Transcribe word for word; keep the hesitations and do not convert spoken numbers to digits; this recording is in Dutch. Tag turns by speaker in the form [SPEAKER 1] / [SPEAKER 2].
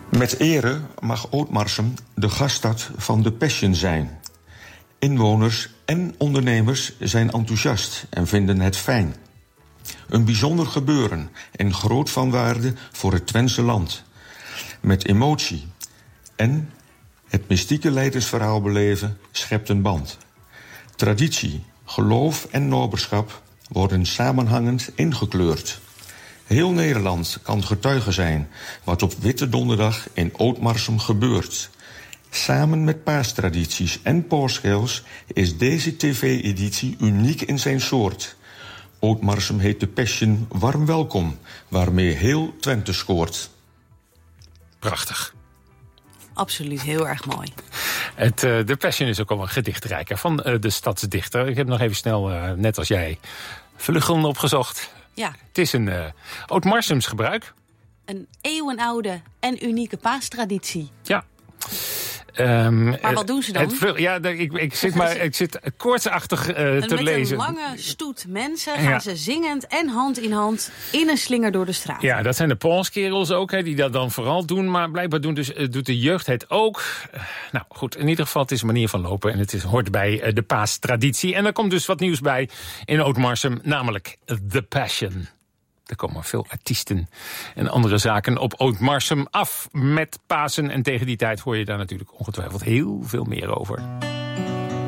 [SPEAKER 1] Met ere mag Ootmarsum de gaststad van de Passion zijn. Inwoners en ondernemers zijn enthousiast en vinden het fijn. Een bijzonder gebeuren en groot van waarde voor het Twentse land. Met emotie en het mystieke leidersverhaal beleven schept een band. Traditie, geloof en noberschap worden samenhangend ingekleurd. Heel Nederland kan getuige zijn wat op Witte Donderdag in Ootmarsum gebeurt. Samen met paastradities en paaschels is deze tv-editie uniek in zijn soort. Ootmarsum heet de Passion warm welkom, waarmee heel Twente scoort.
[SPEAKER 2] Prachtig.
[SPEAKER 3] Absoluut, heel erg mooi.
[SPEAKER 2] Het, uh, de Passion is ook al een gedichtrijker van uh, de stadsdichter. Ik heb nog even snel, uh, net als jij, vluggelen opgezocht.
[SPEAKER 3] Ja.
[SPEAKER 2] Het is een uh, Ootmarsums gebruik.
[SPEAKER 3] Een eeuwenoude en unieke paastraditie.
[SPEAKER 2] Ja. Um,
[SPEAKER 3] maar wat doen ze dan?
[SPEAKER 2] Het vlug, ja, ik, ik zit maar ik zit koortsachtig uh, te
[SPEAKER 3] met
[SPEAKER 2] lezen.
[SPEAKER 3] Met een lange stoet mensen gaan
[SPEAKER 2] ja.
[SPEAKER 3] ze zingend en hand in hand in een slinger door de straat.
[SPEAKER 2] Ja, dat zijn de panskerels ook, hè, die dat dan vooral doen. Maar blijkbaar doen dus, uh, doet de jeugd het ook. Uh, nou goed, in ieder geval, het is een manier van lopen. En het is, hoort bij uh, de paastraditie. En er komt dus wat nieuws bij in Ootmarsum, namelijk The Passion. Er komen veel artiesten en andere zaken op Ootmarsum af met Pasen. En tegen die tijd hoor je daar natuurlijk ongetwijfeld heel veel meer over.